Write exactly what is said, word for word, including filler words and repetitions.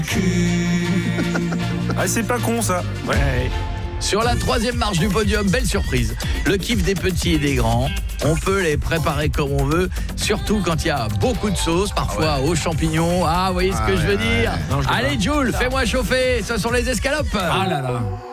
Ah, c'est pas con ça. Ouais. Ouais. Sur la troisième marche du podium, belle surprise. Le kiff des petits et des grands. On peut les préparer comme on veut, surtout quand il y a beaucoup de sauce, parfois ah ouais. aux champignons. Ah, vous voyez ce ah que ouais, je veux dire ouais. non, je Allez, Jules, fais-moi chauffer. Ce sont les escalopes. Ah là là.